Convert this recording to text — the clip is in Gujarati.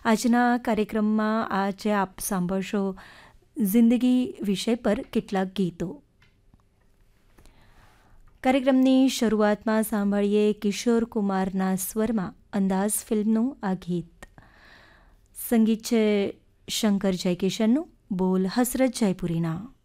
આજના કાર્યક્રમમાં આજે આપ સાંભળશો જિંદગી વિષય પર કેટલાક ગીતો. કાર્યક્રમની શરૂઆતમાં સાંભળીએ કિશોર કુમારના સ્વરમાં અંદાઝ ફિલ્મનું આ ગીત. સંગીત છે શંકર જયકિશનનું, બોલ હસરત જયપુરીના.